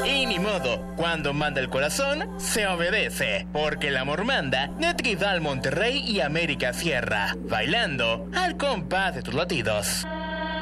Y ni modo, cuando manda el corazón, se obedece, porque el amor manda de Tridal Monterrey y América Sierra, bailando al compás de tus latidos.